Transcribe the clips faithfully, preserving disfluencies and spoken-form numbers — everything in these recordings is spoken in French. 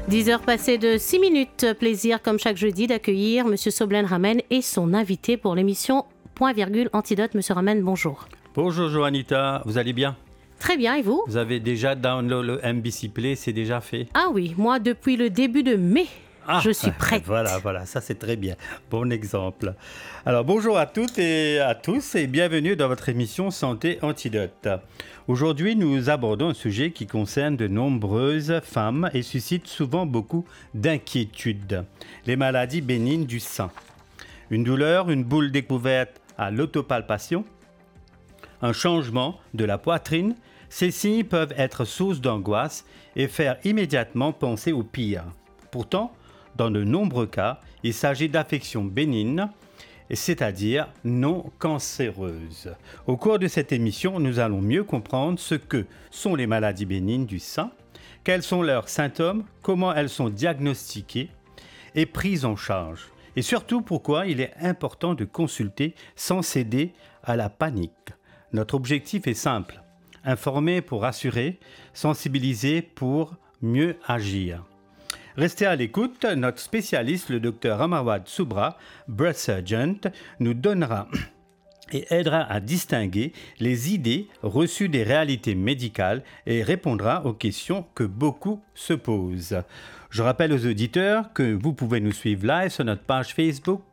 dix heures passées de six minutes. Plaisir, comme chaque jeudi, d'accueillir M. Soblen Ramen et son invité pour l'émission Point Virgule Antidote. M. Ramen, bonjour. Bonjour Joanita, vous allez bien? Très bien, et vous? Vous avez déjà download le M B C Play, c'est déjà fait? Ah oui, moi depuis le début de mai, ah, je suis prête. Voilà, voilà, ça c'est très bien. Bon exemple. Alors bonjour à toutes et à tous et bienvenue dans votre émission Santé Antidote. Aujourd'hui, nous abordons un sujet qui concerne de nombreuses femmes et suscite souvent beaucoup d'inquiétudes. Les maladies bénignes du sein. Une douleur, une boule découverte à l'autopalpation, un changement de la poitrine, ces signes peuvent être source d'angoisse et faire immédiatement penser au pire. Pourtant, dans de nombreux cas, il s'agit d'affections bénignes, c'est-à-dire non cancéreuses. Au cours de cette émission, nous allons mieux comprendre ce que sont les maladies bénignes du sein, quels sont leurs symptômes, comment elles sont diagnostiquées et prises en charge, et surtout pourquoi il est important de consulter sans céder à la panique. Notre objectif est simple, informer pour rassurer, sensibiliser pour mieux agir. Restez à l'écoute, notre spécialiste, le docteur Amarwad Soubra, breast surgeon, nous donnera et aidera à distinguer les idées reçues des réalités médicales et répondra aux questions que beaucoup se posent. Je rappelle aux auditeurs que vous pouvez nous suivre live sur notre page Facebook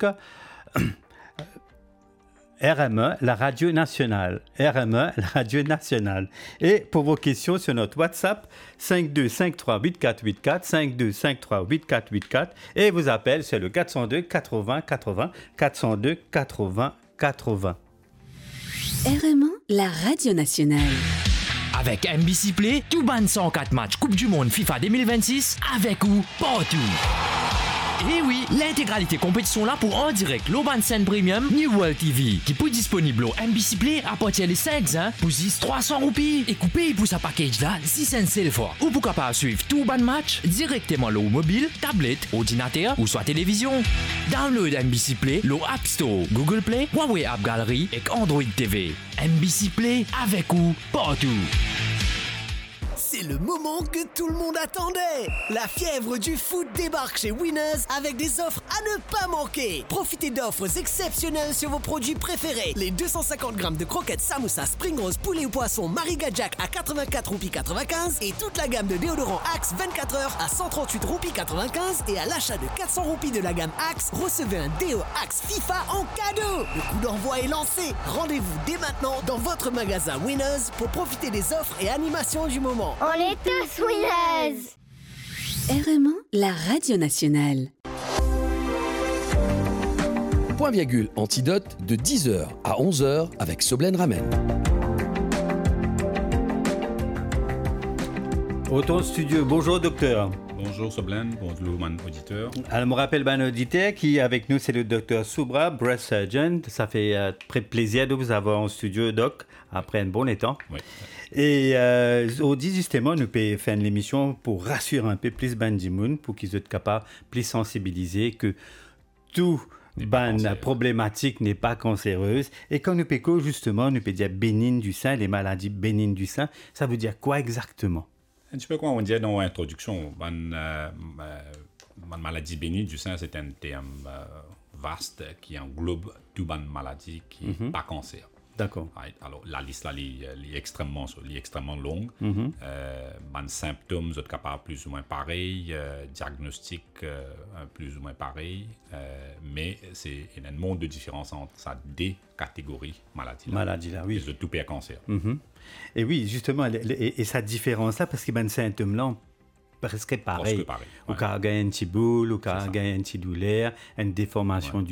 R M E, la radio nationale. R M E, la radio nationale. Et pour vos questions sur notre WhatsApp, cinq deux cinq trois huit quatre huit quatre, cinq deux cinq trois huit quatre huit quatre. Et vos appels, c'est le quatre zéro deux quatre-vingts quatre-vingts, quatre zéro deux quatre-vingts quatre-vingts. R M E, la radio nationale. Avec M B C Play, tout ban cent quatre matchs Coupe du Monde FIFA deux mille vingt-six, avec ou partout. Et oui, l'intégralité compétition là pour en direct l'Oban Scène Premium New World T V qui peut disponible au M B C Play à partir des cinq ans pour juste trois cents roupies et coupé pour sa package là six cents c'est le fois. Ou pour capable suivre tout ban match directement le mobile, tablette, ordinateur ou soit télévision. Download M B C Play, le App Store, Google Play, Huawei App Gallery et Android T V. M B C Play avec ou partout. C'est le moment que tout le monde attendait. La fièvre du foot débarque chez Winners avec des offres à ne pas manquer. Profitez d'offres exceptionnelles sur vos produits préférés. Les deux cent cinquante grammes de croquettes Samoussa Spring Rose poulet ou poisson Mariga Jack à quatre-vingt-quatre roupies quatre-vingt-quinze et toute la gamme de déodorant Axe vingt-quatre heures à cent trente-huit roupies quatre-vingt-quinze et à l'achat de quatre cents roupies de la gamme Axe, recevez un déo Axe FIFA en cadeau. Le coup d'envoi est lancé. Rendez-vous dès maintenant dans votre magasin Winners pour profiter des offres et animations du moment. On est tous winners! R M E, la radio nationale. Point virgule Antidote de dix heures à onze heures avec Soblen Ramen. Autant studio, bonjour docteur. Bonjour Soblen, bonjour mon auditeur. Alors, je me rappelle mon auditeur qui avec nous c'est le docteur Soubra, breast surgeon. Ça fait euh, très plaisir de vous avoir en studio, doc, après un bon temps. Oui. Et euh, on dit justement, nous pouvons faire l'émission pour rassurer un peu plus Bandimoun, pour qu'ils soient capables de plus sensibiliser que tout ban problématique n'est pas cancéreuse. Et quand nous pouvons justement, nous pouvons dire bénigne du sein, les maladies bénignes du sein, ça veut dire quoi exactement? Un petit peu comme on disait dans l'introduction, une euh, euh, maladie bénigne du sein, c'est un terme euh, vaste qui englobe toute bonne maladie qui n'est mm-hmm. pas cancer. D'accord. Right. Alors, la liste là, est, est, extrêmement, est extrêmement longue. Mm-hmm. Euh, les symptômes sont capables plus ou moins pareils, euh, diagnostic euh, plus ou moins pareil, euh, mais c'est, il y a un monde de différence entre ces deux catégories maladies. Maladie là, oui. C'est tout pire cancer. Mm-hmm. Et oui, justement, et, et, et cette différence-là, parce que les symptômes-là, presque pareil. Presque pareil. Ou quand il y a une petite boule, ou quand il y a une petite douleur, une déformation ouais. du